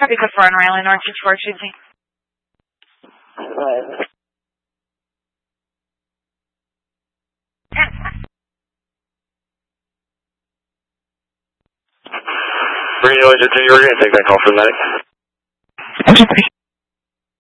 Copy code 4 on Riley North 6420. Marine Agent, you're going to take that call for the medic.